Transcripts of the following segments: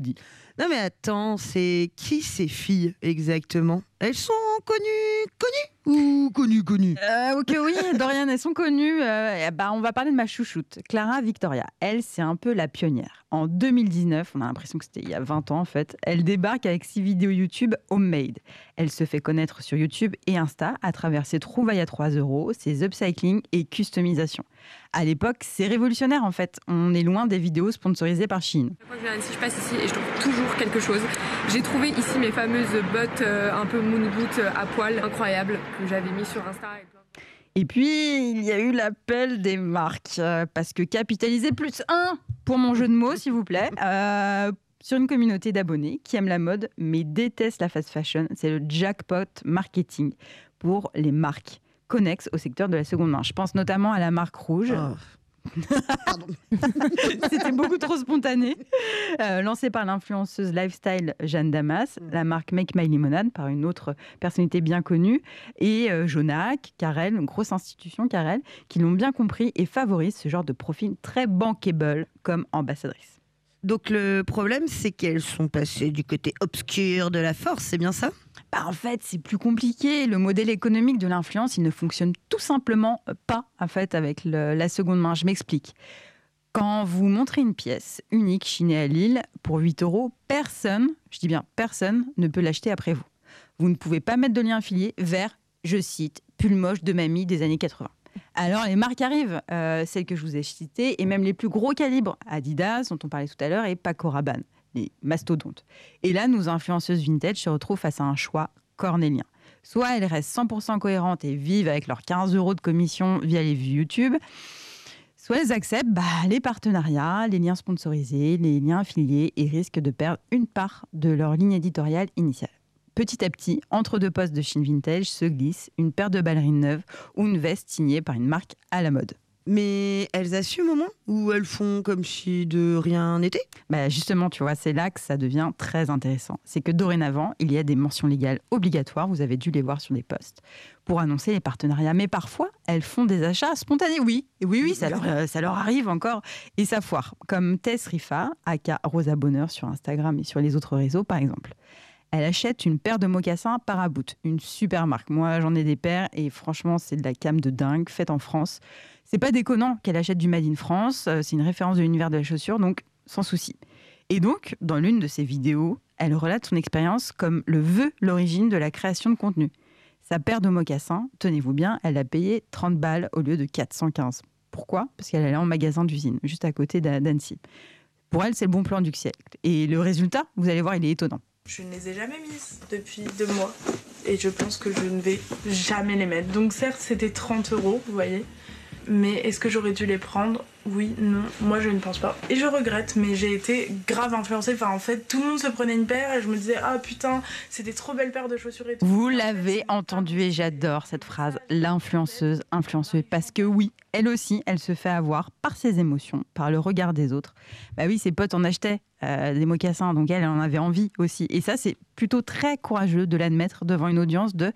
Non mais attends, c'est qui ces filles exactement? Elles sont connues ou connues? Ok, oui, Dorian, elles sont connues. On va parler de ma chouchoute, Clara Victoria. Elle, c'est un peu la pionnière. En 2019, on a l'impression que c'était il y a 20 ans en fait, elle débarque avec 6 vidéos YouTube homemade. Elle se fait connaître sur YouTube et Insta à travers ses trouvailles à 3 €, ses upcycling et customisations. À l'époque, c'est révolutionnaire en fait. On est loin des vidéos sponsorisées par Shein. Chaque fois que je viens ici, je passe ici et je trouve toujours quelque chose. J'ai trouvé ici mes fameuses bottes un peu moon boot à poil incroyables que j'avais mis sur Insta. Et puis, il y a eu l'appel des marques, parce que capitaliser +1 pour mon jeu de mots, s'il vous plaît, sur une communauté d'abonnés qui aiment la mode mais détestent la fast fashion. C'est le jackpot marketing pour les marques connexes au secteur de la seconde main. Je pense notamment à la marque Rouge. Oh. Pardon. C'était beaucoup trop spontané. Lancée par l'influenceuse lifestyle Jeanne Damas, la marque Make My Lemonade par une autre personnalité bien connue, et Jonac, Carrel, une grosse institution Carrel, qui l'ont bien compris et favorisent ce genre de profil très bankable comme ambassadrice. Donc le problème, c'est qu'elles sont passées du côté obscur de la force, c'est bien ça? En fait, c'est plus compliqué. Le modèle économique de l'influence, il ne fonctionne tout simplement pas en fait, avec la seconde main. Je m'explique. Quand vous montrez une pièce unique chinée à Lille pour 8 €, personne, je dis bien personne, ne peut l'acheter après vous. Vous ne pouvez pas mettre de lien affilié vers, je cite, pull moche de mamie des années 80. Alors les marques arrivent, celles que je vous ai citées, et même les plus gros calibres, Adidas, dont on parlait tout à l'heure, et Paco Rabanne, les mastodontes. Et là, nos influenceuses vintage se retrouvent face à un choix cornélien. Soit elles restent 100% cohérentes et vivent avec leurs 15 € de commission via les vues YouTube, soit elles acceptent les partenariats, les liens sponsorisés, les liens affiliés et risquent de perdre une part de leur ligne éditoriale initiale. Petit à petit, entre deux postes de Shein Vintage se glisse une paire de ballerines neuves ou une veste signée par une marque à la mode. Mais elles assument au moins? Ou elles font comme si de rien n'était? Justement, tu vois, c'est là que ça devient très intéressant. C'est que dorénavant, il y a des mentions légales obligatoires, vous avez dû les voir sur des posts, pour annoncer les partenariats. Mais parfois, elles font des achats spontanés. Oui, ça leur arrive encore. Et ça foire, comme Tess Rifa, aka Rosa Bonheur sur Instagram et sur les autres réseaux, par exemple. Elle achète une paire de mocassins Paraboot, une super marque. Moi, j'en ai des paires et franchement, c'est de la cam de dingue, faite en France. C'est pas déconnant qu'elle achète du Made in France, c'est une référence de l'univers de la chaussure, donc sans souci. Et donc, dans l'une de ses vidéos, elle relate son expérience comme le veut l'origine de la création de contenu. Sa paire de mocassins, tenez-vous bien, elle a payé 30 balles au lieu de 415. Pourquoi? Parce qu'elle allait en magasin d'usine, juste à côté d'Annecy. Pour elle, c'est le bon plan du siècle. Et le résultat, vous allez voir, il est étonnant. Je ne les ai jamais mises depuis 2 mois et je pense que je ne vais jamais les mettre. Donc certes, c'était 30 €, vous voyez. Mais est-ce que j'aurais dû les prendre? Oui, non, moi je ne pense pas. Et je regrette, mais j'ai été grave influencée. Enfin, en fait, tout le monde se prenait une paire et je me disais, ah putain, c'est des trop belles paires de chaussures et tout. Vous l'avez entendu et j'adore cette phrase, l'influenceuse influenceuse. Parce que oui, elle aussi, elle se fait avoir par ses émotions, par le regard des autres. Oui, ses potes en achetaient des mocassins, donc elle en avait envie aussi. Et ça, c'est plutôt très courageux de l'admettre devant une audience de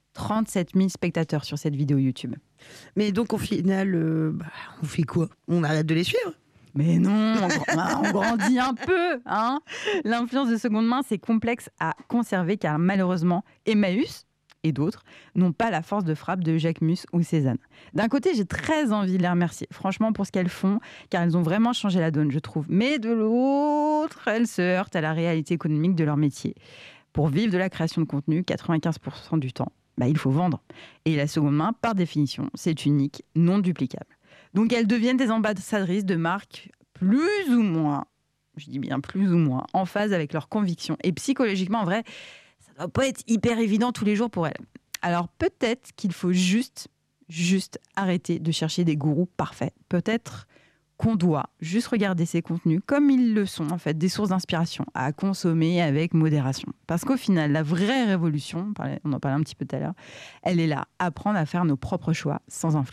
37 000 spectateurs sur cette vidéo YouTube. Mais donc, au final, on fait quoi? On arrête de les suivre? Mais non, on grandit un peu. L'influence de seconde main, c'est complexe à conserver car malheureusement, Emmaüs et d'autres n'ont pas la force de frappe de Jacques Mus ou Cézanne. D'un côté, j'ai très envie de les remercier, franchement, pour ce qu'elles font, car elles ont vraiment changé la donne, je trouve. Mais de l'autre, elles se heurtent à la réalité économique de leur métier. Pour vivre de la création de contenu, 95% du temps, il faut vendre. Et la seconde main, par définition, c'est unique, non duplicable. Donc elles deviennent des ambassadrices de marques plus ou moins, je dis bien plus ou moins, en phase avec leurs convictions. Et psychologiquement, en vrai, ça ne doit pas être hyper évident tous les jours pour elles. Alors peut-être qu'il faut juste arrêter de chercher des gourous parfaits. Peut-être qu'on doit juste regarder ces contenus comme ils le sont, en fait, des sources d'inspiration à consommer avec modération. Parce qu'au final, la vraie révolution, on en parlait un petit peu tout à l'heure, elle est là, apprendre à faire nos propres choix sans influence.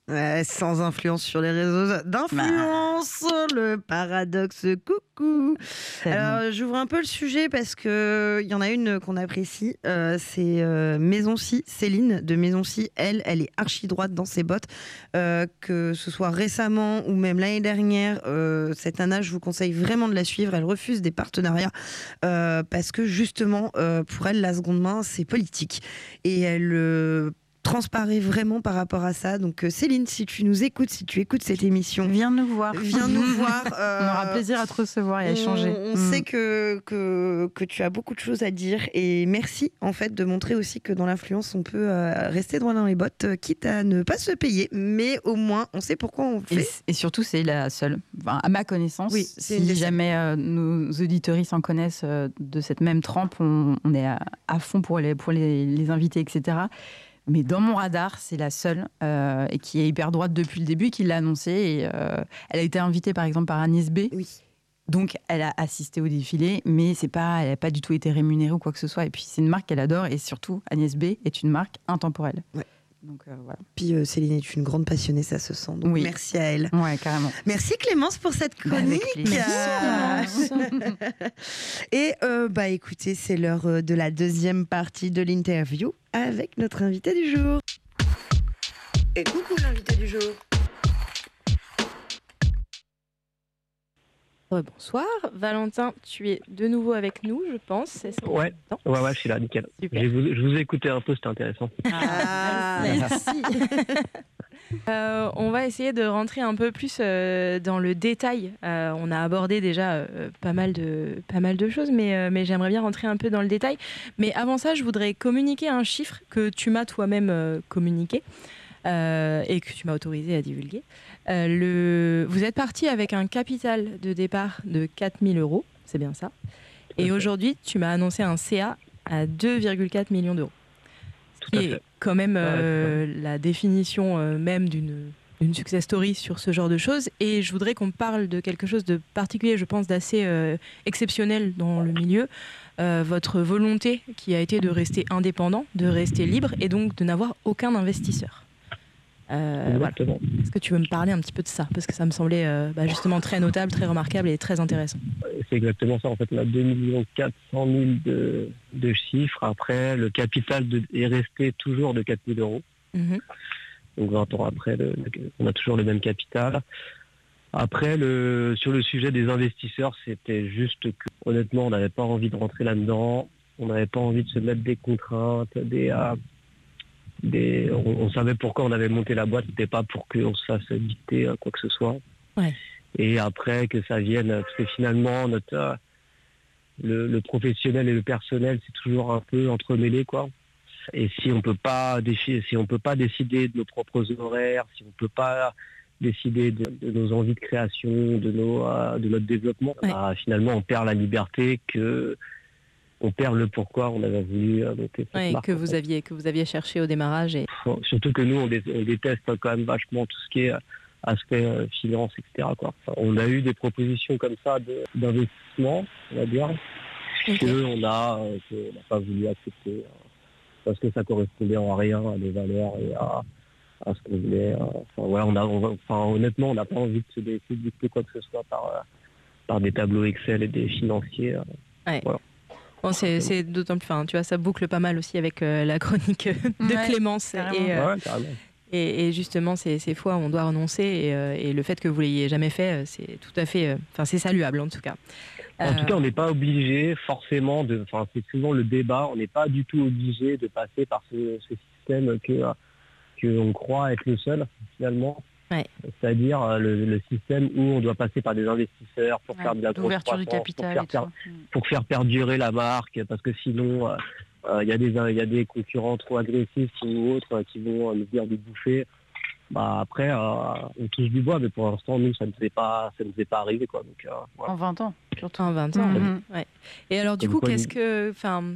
Ouais, sans influence sur les réseaux d'influence, le paradoxe, coucou. Alors, j'ouvre un peu le sujet parce qu'il y en a une qu'on apprécie, c'est Maison Si, Céline de Maison Si. Elle est archi droite dans ses bottes, que ce soit récemment ou même l'année dernière. Cette nana, je vous conseille vraiment de la suivre. Elle refuse des partenariats parce que justement, pour elle, la seconde main, c'est politique. Et elle transparaît vraiment par rapport à ça. Donc Céline, si tu nous écoutes, si tu écoutes cette émission, viens nous voir. Viens nous voir. On aura plaisir à te recevoir et à échanger. On sait que tu as beaucoup de choses à dire et merci en fait de montrer aussi que dans l'influence on peut rester droit dans les bottes, quitte à ne pas se payer, mais au moins on sait pourquoi on fait. Et surtout c'est la seule, enfin, à ma connaissance, oui, si jamais nos auditeurs s'en connaissent de cette même trempe, on est à fond pour les invités, etc. Mais dans mon radar, c'est la seule et qui est hyper droite depuis le début, qui l'a annoncé. Et, elle a été invitée par exemple par Agnès B. Oui. Donc elle a assisté au défilé, mais elle n'a pas du tout été rémunérée ou quoi que ce soit. Et puis c'est une marque qu'elle adore et surtout Agnès B est une marque intemporelle. Ouais. Donc voilà. Puis Céline est une grande passionnée, ça se sent. Donc merci à elle. Ouais, carrément. Merci Clémence pour cette chronique. Merci Clémence. Et écoutez, c'est l'heure de la deuxième partie de l'interview avec notre invité du jour. Et coucou l'invité du jour. Bonsoir, Valentin, tu es de nouveau avec nous, je pense. Ouais, je suis là, nickel. Super. Je vous ai écouté un peu, c'était intéressant. Merci. On va essayer de rentrer un peu plus dans le détail. On a abordé déjà pas mal de choses, mais j'aimerais bien rentrer un peu dans le détail. Mais avant ça, je voudrais communiquer un chiffre que tu m'as toi-même communiqué et que tu m'as autorisé à divulguer. Vous êtes parti avec un capital de départ de 4 000 €, c'est bien ça. Et aujourd'hui, tu m'as annoncé un CA à 2,4 millions d'euros. Ce qui est quand même la définition même d'une success story sur ce genre de choses. Et je voudrais qu'on parle de quelque chose de particulier, je pense, d'assez exceptionnel dans le milieu. Votre volonté qui a été de rester indépendant, de rester libre et donc de n'avoir aucun investisseur. Voilà. Est-ce que tu veux me parler un petit peu de ça? Parce que ça me semblait justement très notable, très remarquable et très intéressant. C'est exactement ça. En fait, on a 2 400 000 de chiffres. Après, le capital est resté toujours de 4 000 €. Mm-hmm. Donc 20 ans après, on a toujours le même capital. Après, sur le sujet des investisseurs, c'était juste que, honnêtement, on n'avait pas envie de rentrer là-dedans. On n'avait pas envie de se mettre des contraintes, on savait pourquoi on avait monté la boîte, c'était pas pour qu'on se fasse dicter quoi que ce soit. Ouais. Et après que ça vienne, parce que finalement le professionnel et le personnel c'est toujours un peu entremêlé quoi. Et si on peut pas décider de nos propres horaires, si on peut pas décider de nos envies de création, de notre développement, finalement on perd la liberté on perd le pourquoi on avait voulu monter cette marque. Que vous aviez cherché au démarrage. Surtout que nous, on déteste quand même vachement tout ce qui est aspect finance, etc. Quoi. Enfin, on a eu des propositions comme ça d'investissement, on va dire, qu'on n'a pas voulu accepter parce que ça correspondait en rien à nos valeurs et à ce qu'on voulait. Honnêtement, on n'a pas envie de se dicter quoi que ce soit par des tableaux Excel et des financiers. Voilà. Bon, c'est d'autant plus, tu vois, ça boucle pas mal aussi avec la chronique de Clémence et justement ces fois où on doit renoncer et le fait que vous l'ayez jamais fait, c'est tout à fait, c'est saluable en tout cas. En tout cas, on n'est pas obligé forcément c'est souvent le débat, on n'est pas du tout obligé de passer par ce système que on croit être le seul finalement. Ouais. C'est-à-dire le système où on doit passer par des investisseurs pour faire de la grosse croissance, du capital pour faire perdurer la marque, parce que sinon il y a des concurrents trop agressifs ou autres qui vont nous dire de bouffer. Après on touche du bois, mais pour l'instant nous ça ne nous est pas arrivé quoi. Donc, voilà. En 20 ans, surtout en 20 ans. Mm-hmm. Ouais. Et alors du coup qu'est-ce que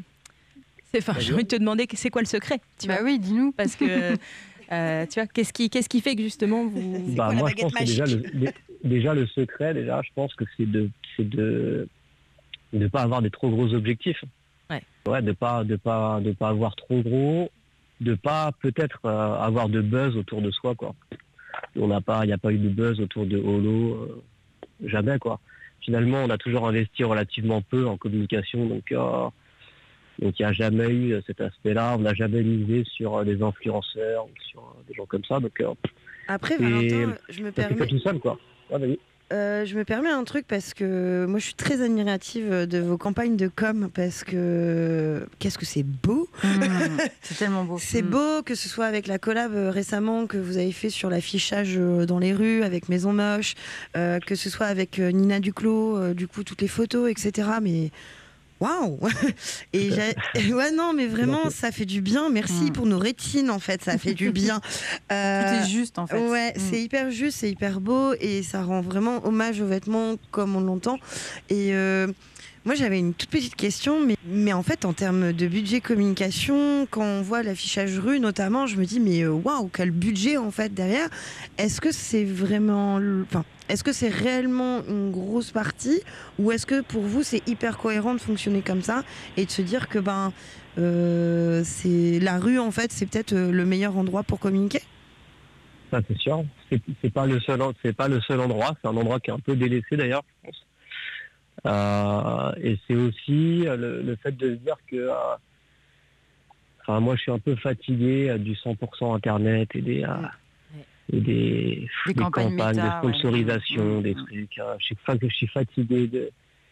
j'ai envie de te demander c'est quoi le secret, tu vois? Oui, dis-nous, parce que tu vois, qu'est-ce qui fait que justement vous... Moi, je pense que déjà le secret, je pense que c'est de ne pas avoir des trop gros objectifs. Ouais, de pas avoir trop gros, de pas peut-être avoir de buzz autour de soi, quoi. il n'y a pas eu de buzz autour de Holo, jamais quoi. Finalement, on a toujours investi relativement peu en communication, donc il n'y a jamais eu cet aspect-là. On n'a jamais misé sur des influenceurs ou sur des gens comme ça. Donc après, Valentin, je me permets. tout seul quoi. Ouais, vas-y. Je me permets un truc parce que moi je suis très admirative de vos campagnes de com parce que qu'est-ce que c'est beau. C'est tellement beau. C'est beau, que ce soit avec la collab récemment que vous avez fait sur l'affichage dans les rues avec Maison Moche, que ce soit avec Nina Duclos, du coup toutes les photos, etc. Mais waouh. Et ouais, non, mais vraiment, ça fait du bien. Merci pour nos rétines, en fait, ça fait du bien. Tout est juste, en fait. Ouais, c'est hyper juste, c'est hyper beau et ça rend vraiment hommage aux vêtements comme on l'entend. Et moi, j'avais une toute petite question, mais en fait, en termes de budget communication, quand on voit l'affichage rue, notamment, je me dis, mais waouh, quel budget, en fait, derrière. Est-ce que c'est vraiment... Enfin, est-ce que c'est réellement une grosse partie ou est-ce que pour vous c'est hyper cohérent de fonctionner comme ça et de se dire que c'est la rue en fait c'est peut-être le meilleur endroit pour communiquer? Ça c'est sûr. C'est pas le seul endroit. C'est un endroit qui est un peu délaissé d'ailleurs, je pense. Et c'est aussi le fait de se dire que moi je suis un peu fatigué du 100% internet et des campagnes de sponsorisation, des trucs. Je suis fatigué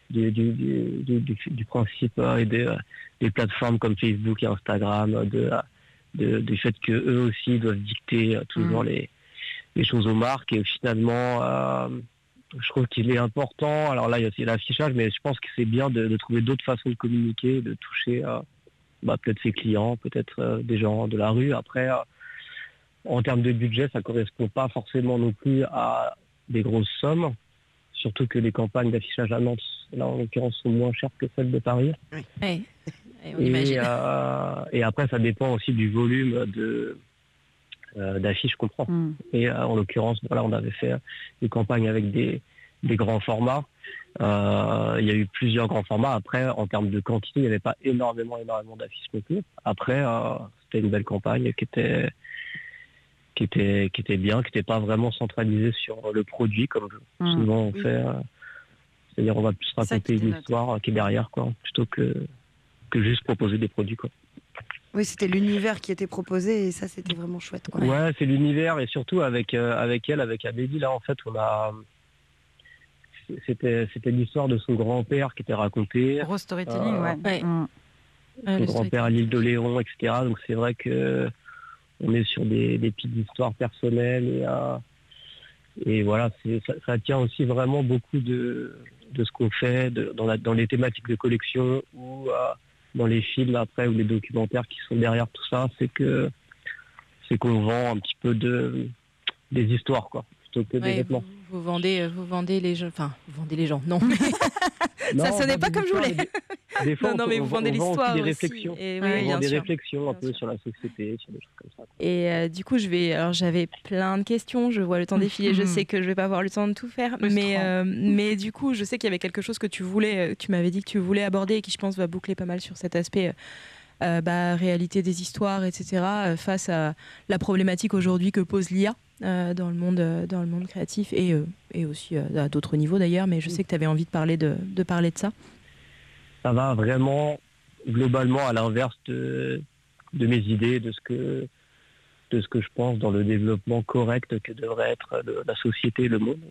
du principe et des plateformes comme Facebook et Instagram, du fait que eux aussi doivent dicter toujours les choses aux marques. Et finalement, je trouve qu'il est important. Alors là, il y a aussi l'affichage, mais je pense que c'est bien de trouver d'autres façons de communiquer, de toucher peut-être ses clients, peut-être des gens de la rue. Après. En termes de budget, ça ne correspond pas forcément non plus à des grosses sommes, surtout que les campagnes d'affichage à Nantes, là en l'occurrence, sont moins chères que celles de Paris. Oui. On imagine. Et après, ça dépend aussi du volume d'affiches, je comprends. Et en l'occurrence, on avait fait des campagnes avec des grands formats. Il y a eu plusieurs grands formats. Après, en termes de quantité, il n'y avait pas énormément d'affiches non plus. Après, c'était une belle campagne qui était bien, qui n'était pas vraiment centralisé sur le produit comme souvent on fait. C'est-à-dire on va plus raconter une histoire qui est derrière, quoi, plutôt que juste proposer des produits, quoi. Oui, c'était l'univers qui était proposé et ça c'était vraiment chouette, quoi. Ouais, c'est l'univers et surtout avec Amélie, là en fait c'était l'histoire de son grand-père qui était racontée. Gros storytelling, ouais. Son grand-père à l'île d'Oléron, etc. Donc c'est vrai que on est sur des petites histoires personnelles et voilà, ça tient aussi vraiment beaucoup de ce qu'on fait dans les thématiques de collection ou dans les films après ou les documentaires qui sont derrière tout ça, c'est qu'on vend un petit peu des histoires, quoi, plutôt que des vêtements. Vous vendez les gens, non. Ça sonnait pas comme je voulais. Des fois, mais vous vendez l'histoire des aussi. réflexions. Et on vend des réflexions un peu sur la société, sur des choses comme ça. Et du coup, j'avais plein de questions. Je vois le temps défiler. Je sais que je vais pas avoir le temps de tout faire, mais du coup, je sais qu'il y avait quelque chose que tu m'avais dit que tu voulais aborder et qui, je pense, va boucler pas mal sur cet aspect. Réalité des histoires, etc. Face à la problématique aujourd'hui que pose l'IA dans le monde créatif et aussi à d'autres niveaux d'ailleurs. Mais je sais que tu avais envie de parler de ça. Ça va vraiment globalement à l'inverse de mes idées, de ce que je pense dans le développement correct que devrait être la société, le monde.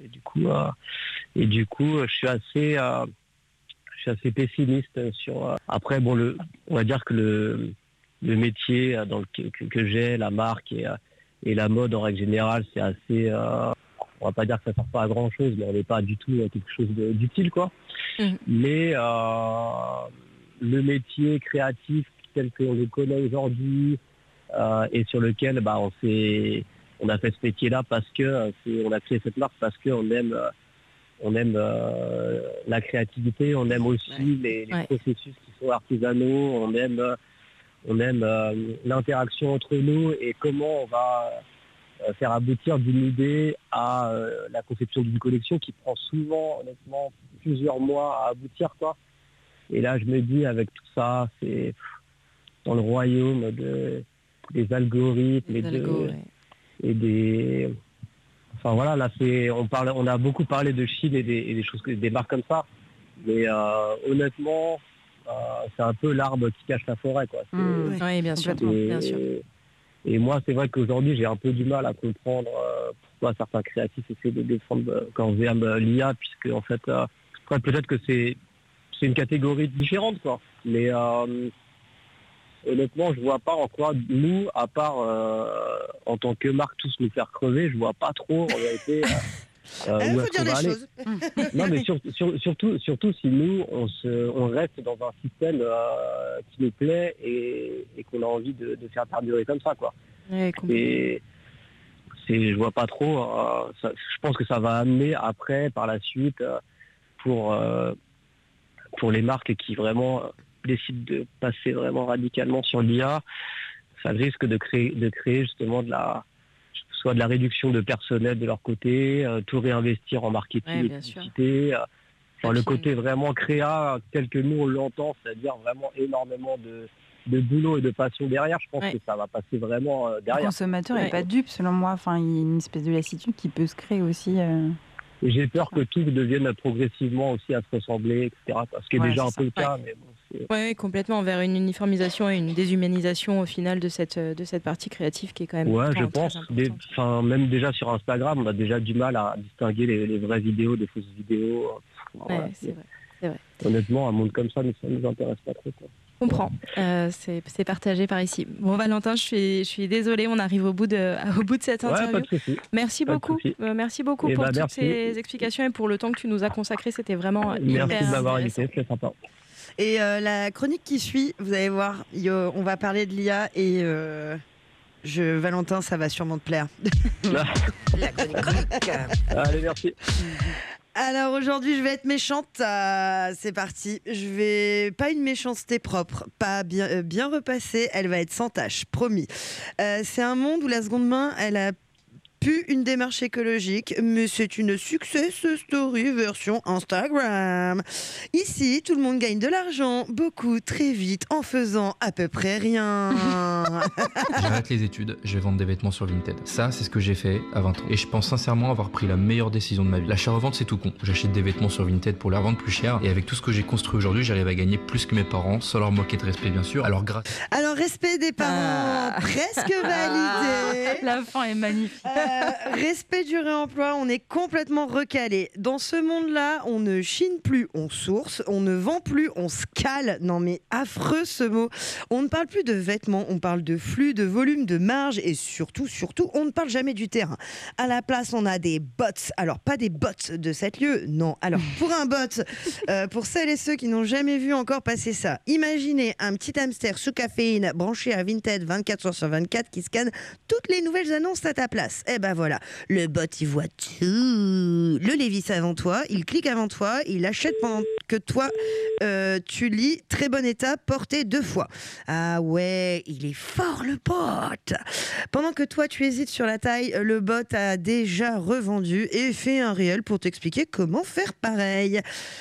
Et du coup, je suis assez pessimiste sur. Après, bon, on va dire que le métier que j'ai, la marque et la mode en règle générale, c'est assez. On va pas dire que ça sert pas à grand chose, mais on n'est pas du tout à quelque chose d'utile, quoi. Mais le métier créatif tel qu'on le connaît aujourd'hui et sur lequel on a fait ce métier-là parce que on a créé cette marque parce qu'on aime. On aime la créativité, on aime aussi les processus qui sont artisanaux, on aime l'interaction entre nous et comment on va faire aboutir d'une idée à la conception d'une collection qui prend souvent, honnêtement, plusieurs mois à aboutir, quoi. Et là, je me dis, avec tout ça, c'est dans le royaume des algorithmes et Enfin voilà, là on a beaucoup parlé de Chine et des choses, des marques comme ça, mais honnêtement, c'est un peu l'arbre qui cache la forêt, quoi. Oui, bien sûr. Et moi, c'est vrai qu'aujourd'hui, j'ai un peu du mal à comprendre pourquoi certains créatifs essaient de défendre quand VM l'IA, puisque en fait, peut-être que c'est une catégorie différente, quoi. Mais honnêtement, je vois pas en quoi nous, à part en tant que marque, tous nous faire crever, je vois pas trop en réalité où est-ce qu'on va aller. Non, mais surtout si nous, on reste dans un système qui nous plaît et qu'on a envie de faire perdurer comme ça, quoi. Ouais, je vois pas trop. Je pense que ça va amener après, par la suite, pour les marques qui vraiment décident de passer vraiment radicalement sur l'IA, ça risque de créer justement soit de la réduction de personnel de leur côté, tout réinvestir en marketing et publicité. Le côté vraiment créa tel que nous on l'entend, c'est-à-dire vraiment énormément de boulot et de passion derrière, je pense que ça va passer vraiment derrière. Le consommateur n'est pas dupe, selon moi. Enfin, il y a une espèce de lassitude qui peut se créer aussi. Et j'ai peur que tout devienne progressivement aussi à se ressembler, etc. Ce qui est déjà un peu le cas. Mais bon, oui, complètement, vers une uniformisation et une déshumanisation au final de cette partie créative qui est quand même je pense. Même déjà sur Instagram, on a déjà du mal à distinguer les vraies vidéos des fausses vidéos. C'est vrai. Honnêtement, un monde comme ça, ça ne nous intéresse pas trop, quoi. Je comprends, c'est partagé par ici. Bon, Valentin, je suis désolée, on arrive au bout de cette interview. Pas de souci. Merci beaucoup pour toutes ces explications et pour le temps que tu nous as consacré, c'était vraiment hyper Merci de m'avoir invité, c'est sympa. Et la chronique qui suit, vous allez voir, on va parler de l'IA et Valentin, ça va sûrement te plaire. La chronique. Allez, merci. Alors aujourd'hui, je vais être méchante. C'est parti. Je vais pas une méchanceté propre, pas bien repassée. Elle va être sans tâche, promis. C'est un monde où la seconde main, elle a plus une démarche écologique, mais c'est une success story version Instagram. Ici, tout le monde gagne de l'argent, beaucoup, très vite, en faisant à peu près rien. J'arrête les études, je vais vendre des vêtements sur Vinted. Ça, c'est ce que j'ai fait à 20 ans. Et je pense sincèrement avoir pris la meilleure décision de ma vie. L'achat-revente, c'est tout con. J'achète des vêtements sur Vinted pour les revendre plus cher. Et avec tout ce que j'ai construit aujourd'hui, j'arrive à gagner plus que mes parents, sans leur moquer de respect, bien sûr. Alors, respect des parents, presque validé. La fin est magnifique. Respect du réemploi, on est complètement recalé. Dans ce monde-là, on ne chine plus, on source. On ne vend plus, on scale. Non mais affreux ce mot. On ne parle plus de vêtements, on parle de flux, de volume, de marge et surtout, on ne parle jamais du terrain. À la place, on a des bots. Alors, pas des bots de 7 lieux, non. Alors, pour un bot, pour celles et ceux qui n'ont jamais vu encore passer ça, imaginez un petit hamster sous caféine branché à Vinted 24 heures sur 24 qui scanne toutes les nouvelles annonces à ta place. Eh ben voilà, le bot, il voit tout. Le Lévis avant toi, il clique avant toi, il achète pendant que toi, tu lis. Très bon état, porté 2 fois. Ah ouais, il est fort le bot. Pendant que toi, tu hésites sur la taille, le bot a déjà revendu et fait un réel pour t'expliquer comment faire pareil.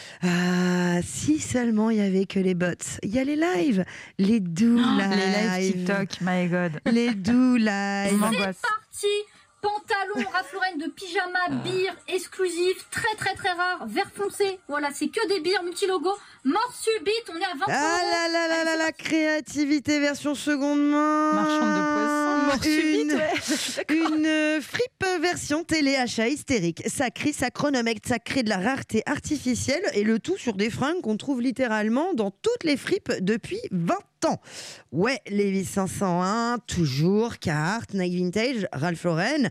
Ah, si seulement il y avait que les bots. Il y a les lives, les doux lives. Les lives TikTok, my god. Les doux lives. C'est parti. Pantalon Ralph Lauren de pyjama, bière exclusive, très très très rare, vert foncé. Voilà, c'est que des bières multilogo. Mort subite, on est à 20 €. Ah la créativité version seconde main. Marchande de poissons. Mort subite, une fripe version téléachat hystérique. Ça crie, ça chronomètre, ça crée de la rareté artificielle et le tout sur des fringues qu'on trouve littéralement dans toutes les fripes depuis 20 ans. Ouais, Lévis 501, toujours, Carhartt, Nike Vintage, Ralph Lauren.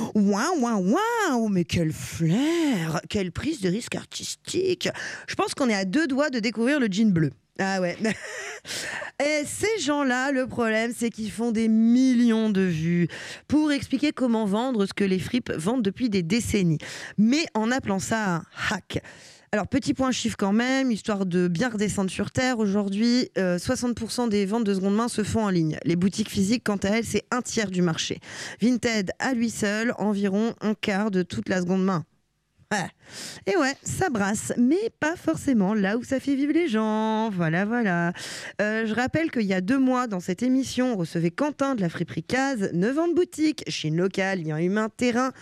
Waouh, mais quel flair, quelle prise de risque artistique. Je pense qu'on est à 2 doigts de découvrir le jean bleu. Ah ouais. Et ces gens-là, le problème, c'est qu'ils font des millions de vues pour expliquer comment vendre ce que les fripes vendent depuis des décennies. Mais en appelant ça un hack. Alors, petit point chiffre quand même, histoire de bien redescendre sur terre. Aujourd'hui, 60% des ventes de seconde main se font en ligne. Les boutiques physiques, quant à elles, c'est 1/3 du marché. Vinted, à lui seul, environ 1/4 de toute la seconde main. Ouais. Et ouais, ça brasse, mais pas forcément là où ça fait vivre les gens. Voilà. Je rappelle qu'il y a 2 mois, dans cette émission, on recevait Quentin de la friperie Case, 9 ans de boutique, Chine locale, lien humain, terrain.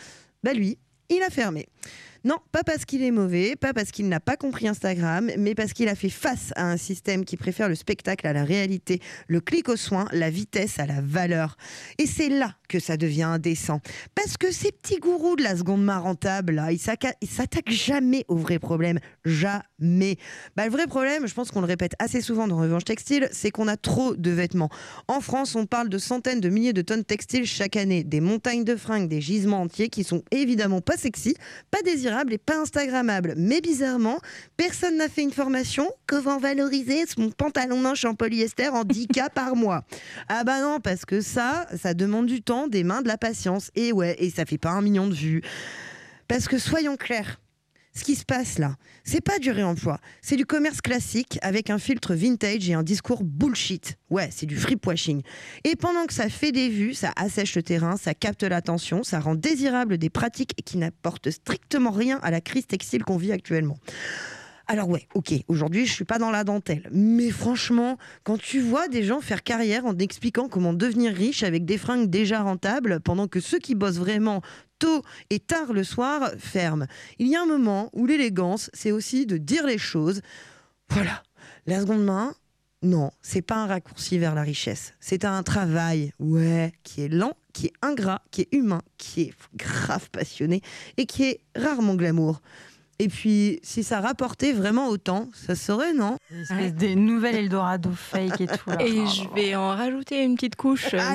lui, il a fermé. Non, pas parce qu'il est mauvais, pas parce qu'il n'a pas compris Instagram, mais parce qu'il a fait face à un système qui préfère le spectacle à la réalité, le clic au soin, la vitesse à la valeur. Et c'est là que ça devient indécent. Parce que ces petits gourous de la seconde main rentable, là, ils s'attaquent jamais au vrai problème. Jamais. Le vrai problème, je pense qu'on le répète assez souvent dans Revanche Textile, c'est qu'on a trop de vêtements. En France, on parle de centaines de milliers de tonnes textiles chaque année. Des montagnes de fringues, des gisements entiers qui sont évidemment pas sexy, pas désirables et pas instagrammables. Mais bizarrement, personne n'a fait une formation comment valoriser son pantalon manche en polyester en 10K par mois. Ah bah non, parce que ça demande du temps, des mains, de la patience. Et ouais, et ça fait pas 1 million de vues. Parce que soyons clairs, ce qui se passe là, c'est pas du réemploi, c'est du commerce classique avec un filtre vintage et un discours bullshit. Ouais, c'est du freepwashing. Et pendant que ça fait des vues, ça assèche le terrain, ça capte l'attention, ça rend désirable des pratiques qui n'apportent strictement rien à la crise textile qu'on vit actuellement. Alors ouais, ok, aujourd'hui je suis pas dans la dentelle, mais franchement, quand tu vois des gens faire carrière en expliquant comment devenir riche avec des fringues déjà rentables, pendant que ceux qui bossent vraiment tôt et tard le soir ferment, il y a un moment où l'élégance, c'est aussi de dire les choses. Voilà, la seconde main, non, c'est pas un raccourci vers la richesse, c'est un travail, ouais, qui est lent, qui est ingrat, qui est humain, qui est grave passionné et qui est rarement glamour. Et puis, si ça rapportait vraiment autant, ça serait, non ? Des nouvelles Eldorado fake et tout. Là. Et je vais en rajouter une petite couche sur...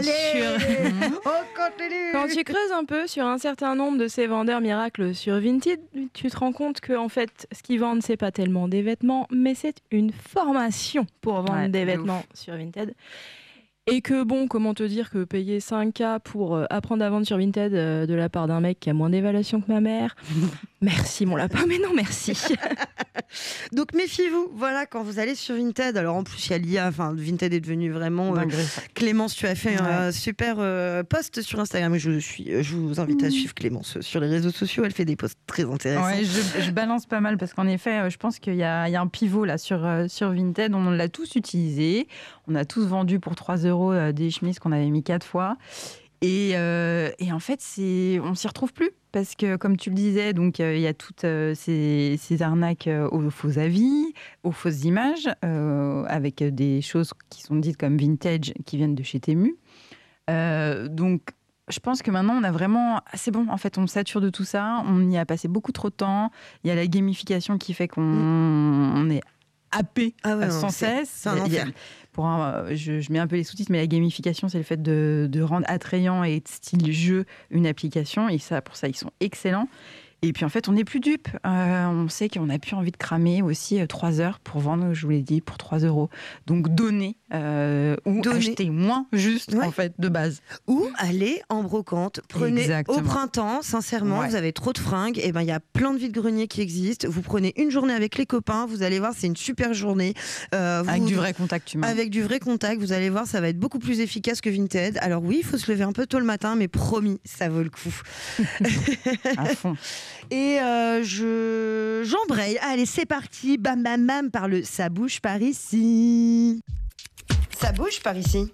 Quand tu creuses un peu sur un certain nombre de ces vendeurs miracles sur Vinted, tu te rends compte que en fait, ce qu'ils vendent, c'est pas tellement des vêtements, mais c'est une formation pour vendre des vêtements sur Vinted. Et que bon, comment te dire que payer 5K pour apprendre à vendre sur Vinted de la part d'un mec qui a moins d'évaluation que ma mère, merci mon lapin, mais non merci. Donc méfiez-vous, voilà, quand vous allez sur Vinted, alors en plus il y a l'IA, enfin Vinted est devenu vraiment... Clémence, tu as fait un super post sur Instagram, je vous invite à suivre Clémence sur les réseaux sociaux, elle fait des posts très intéressants. Ouais, je balance pas mal parce qu'en effet, je pense qu'il y a un pivot là sur Vinted, on l'a tous utilisé, on a tous vendu pour 3 € des chemises qu'on avait mis 4 fois. Et en fait, on s'y retrouve plus parce que, comme tu le disais, donc il y a toutes ces arnaques aux faux avis, aux fausses images, avec des choses qui sont dites comme vintage, qui viennent de chez Temu. Donc, je pense que maintenant, on a vraiment... C'est bon, en fait, on sature de tout ça. On y a passé beaucoup trop de temps. Il y a la gamification qui fait qu'on est happé sans cesse. C'est un enfer. Je mets un peu les sous-titres, mais la gamification, c'est le fait de rendre attrayant et style jeu une application. Et ça, pour ça, ils sont excellents. Et puis en fait, on n'est plus dupe. On sait qu'on n'a plus envie de cramer aussi 3 heures pour vendre, je vous l'ai dit, pour 3 €. Donc donner ou acheter moins juste en fait de base. Ou aller en brocante. Prenez au printemps, sincèrement, vous avez trop de fringues. Et ben il y a plein de vides-greniers qui existent. Vous prenez une journée avec les copains, vous allez voir, c'est une super journée. Avec du vrai contact humain. Avec du vrai contact, vous allez voir, ça va être beaucoup plus efficace que Vinted. Alors oui, il faut se lever un peu tôt le matin, mais promis, ça vaut le coup. À fond. Et j'embraye. Allez, c'est parti. Bam, bam, bam, par le ça bouge par ici. Ça bouge par ici.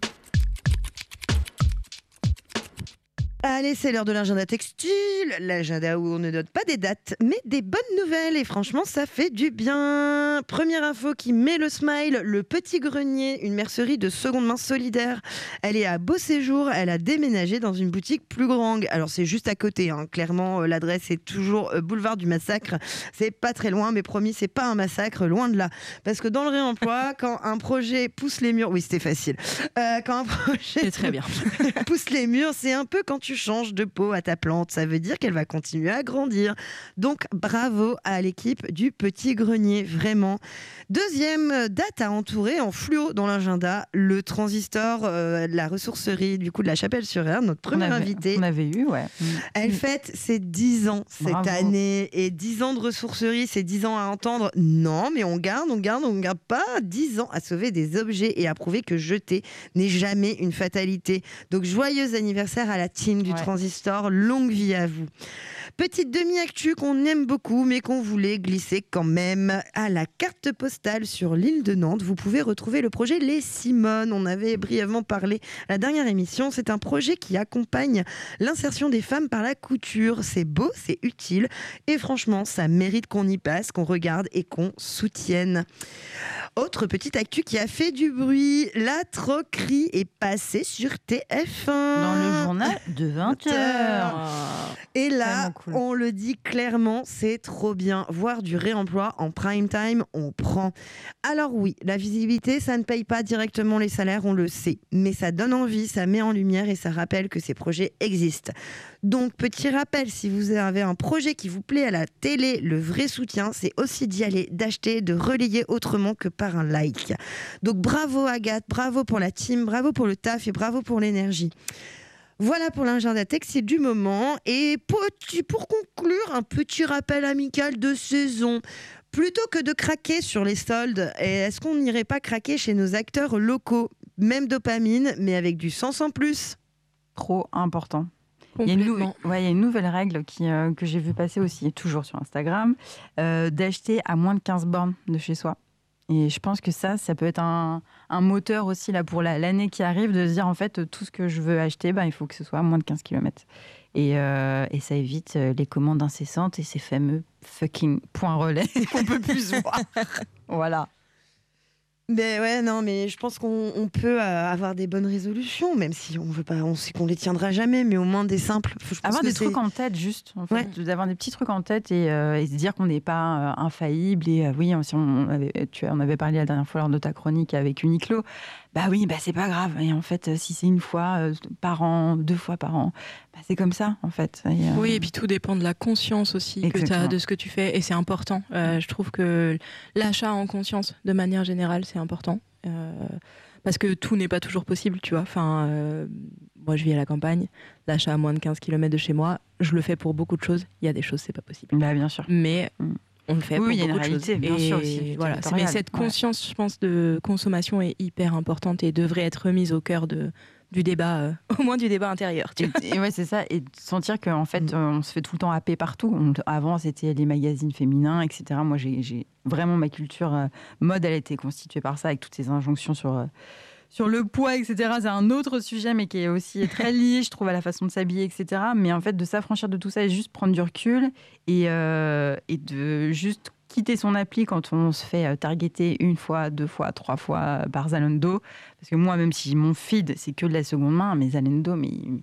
Allez, c'est l'heure de l'agenda textile, l'agenda où on ne note pas des dates, mais des bonnes nouvelles, et franchement, ça fait du bien. Première info qui met le smile, le Petit Grenier, une mercerie de seconde main solidaire. Elle est à Beauséjour, elle a déménagé dans une boutique plus grande. Alors, c'est juste à côté, hein. Clairement, l'adresse est toujours boulevard du Massacre. C'est pas très loin, mais promis, c'est pas un massacre, loin de là. Parce que dans le réemploi, quand un projet pousse les murs... Oui, c'était facile. Quand un projet c'est très bien. pousse les murs, c'est un peu quand tu changes de peau à ta plante, ça veut dire qu'elle va continuer à grandir. Donc bravo à l'équipe du Petit Grenier, vraiment. Deuxième date à entourer en fluo dans l'agenda, le transistor, la ressourcerie du coup de la Chapelle-sur-Erne, notre première invitée. On avait eu, ouais. Elle fête ses 10 ans cette année, et 10 ans de ressourcerie, c'est 10 ans à entendre. Non, mais on garde pas. 10 ans à sauver des objets et à prouver que jeter n'est jamais une fatalité. Donc joyeux anniversaire à la team du transistor, longue vie à vous. Petite demi-actu qu'on aime beaucoup, mais qu'on voulait glisser quand même à la carte postale sur l'île de Nantes. Vous pouvez retrouver le projet Les Simones. On avait brièvement parlé à la dernière émission. C'est un projet qui accompagne l'insertion des femmes par la couture. C'est beau, c'est utile. Et franchement, ça mérite qu'on y passe, qu'on regarde et qu'on soutienne. Autre petite actu qui a fait du bruit. La troquerie est passée sur TF1. Dans le journal de 20h. Et là, on le dit clairement, c'est trop bien. Voir du réemploi en prime time, on prend. Alors oui, la visibilité, ça ne paye pas directement les salaires, on le sait. Mais ça donne envie, ça met en lumière et ça rappelle que ces projets existent. Donc, petit rappel, si vous avez un projet qui vous plaît à la télé, le vrai soutien, c'est aussi d'y aller, d'acheter, de relayer autrement que par un like. Donc, bravo Agathe, bravo pour la team, bravo pour le taf et bravo pour l'énergie. Voilà pour l'agenda textile du moment. Et pour conclure, un petit rappel amical de saison. Plutôt que de craquer sur les soldes, est-ce qu'on n'irait pas craquer chez nos acteurs locaux? Même dopamine, mais avec du sens en plus. Trop important. Il y a une nouvelle règle que j'ai vue passer aussi, toujours sur Instagram, d'acheter à moins de 15 bornes de chez soi. Et je pense que ça peut être un moteur aussi là, pour l'année qui arrive, de se dire en fait, tout ce que je veux acheter, il faut que ce soit à moins de 15 km. Et ça évite les commandes incessantes et ces fameux fucking points relais qu'on peut plus voir. Voilà. Mais ouais, non, mais je pense qu'on peut avoir des bonnes résolutions, même si on veut pas, on sait qu'on les tiendra jamais, mais au moins des simples. Avoir des trucs en tête, juste, en fait, d'avoir des petits trucs en tête et se dire qu'on n'est pas infaillible. Et oui, si on avait parlé la dernière fois lors de ta chronique avec Uniqlo. C'est pas grave. Et en fait, si c'est une fois par an, 2 fois par an, c'est comme ça, en fait. Oui, et puis tout dépend de la conscience aussi que tu as de ce que tu fais. Et c'est important. Je trouve que l'achat en conscience, de manière générale, c'est important. Parce que tout n'est pas toujours possible, tu vois. Moi, je vis à la campagne. L'achat à moins de 15 km de chez moi, je le fais pour beaucoup de choses. Il y a des choses, c'est pas possible. Bien sûr. Mais... on le fait pour beaucoup de choses. Oui, il y a une réalité, bien sûr aussi. Voilà, mais cette conscience, je pense, de consommation est hyper importante et devrait être remise au cœur du débat, au moins du débat intérieur. Et ouais, c'est ça, et de sentir qu'en fait, on se fait tout le temps happer partout. Avant, c'était les magazines féminins, etc. Moi, j'ai vraiment ma culture mode, elle a été constituée par ça, avec toutes ces injonctions sur le poids, etc. C'est un autre sujet, mais qui est aussi très lié, je trouve, à la façon de s'habiller, etc. Mais en fait, de s'affranchir de tout ça et juste prendre du recul et de juste quitter son appli quand on se fait targeter 1 fois, 2 fois, 3 fois par Zalando. Parce que moi, même si mon feed, c'est que de la seconde main, mais Zalando,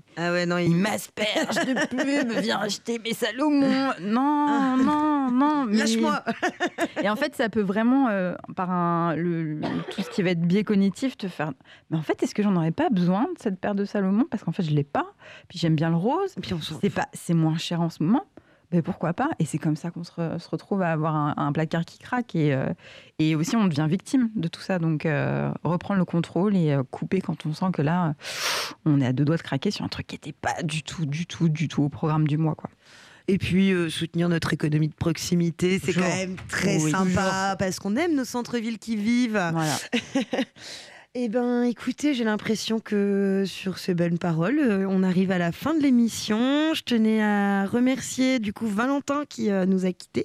il m'asperge de pub, viens acheter mes Salomon. Non. Lâche-moi. Et en fait, ça peut vraiment, par tout ce qui va être biais cognitif, te faire... Mais en fait, est-ce que j'en aurais pas besoin de cette paire de Salomon? Parce qu'en fait, je l'ai pas. Puis j'aime bien le rose. Puis c'est moins cher en ce moment. Mais pourquoi pas? Et c'est comme ça qu'on se retrouve à avoir un placard qui craque. Et aussi, on devient victime de tout ça. Donc, reprendre le contrôle et couper quand on sent que là, on est à 2 doigts de craquer sur un truc qui n'était pas du tout au programme du mois, quoi. Et puis, soutenir notre économie de proximité, c'est quand même très sympa, parce qu'on aime nos centres-villes qui vivent. Voilà. Eh bien, écoutez, j'ai l'impression que sur ces belles paroles, on arrive à la fin de l'émission. Je tenais à remercier du coup Valentin qui nous a quittés.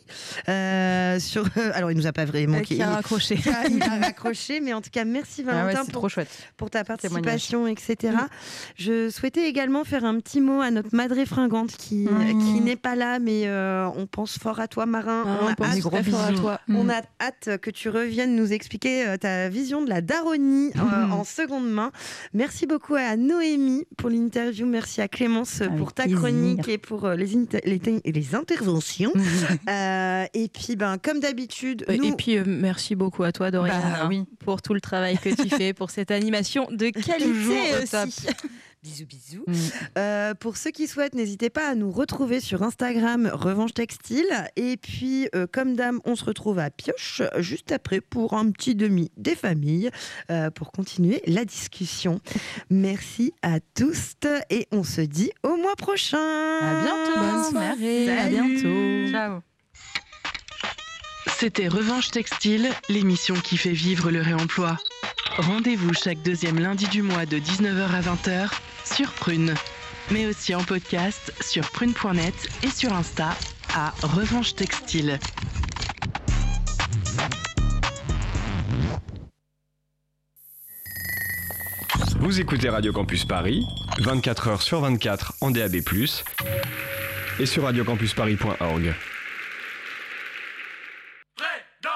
Alors, il nous a pas vraiment qui a raccroché. Il a raccroché, mais en tout cas, merci Valentin pour ta participation, etc. Je souhaitais également faire un petit mot à notre madré fringante qui n'est pas là, mais on pense fort à toi, Marin. On pense très fort à toi. On a hâte que tu reviennes nous expliquer ta vision de la daronie en seconde main. Merci beaucoup à Noémie pour l'interview. Merci à Clémence pour ta chronique et pour les interventions. Et puis, comme d'habitude... Et puis, merci beaucoup à toi, Dorian, pour tout le travail que tu fais, pour cette animation de qualité aussi. Bisous. Pour ceux qui souhaitent, n'hésitez pas à nous retrouver sur Instagram Revanche Textile. Et puis, comme d'hab, on se retrouve à Pioche juste après pour un petit demi des familles pour continuer la discussion. Merci à tous et on se dit au mois prochain. À bientôt. Bonne soirée. Merci. À bientôt. Ciao. C'était Revanche Textile, l'émission qui fait vivre le réemploi. Rendez-vous chaque 2e lundi du mois de 19h à 20h sur Prune. mais aussi en podcast sur prune.net et sur Insta à Revanche Textile. Vous écoutez Radio Campus Paris, 24h sur 24 en DAB+, et sur radiocampusparis.org.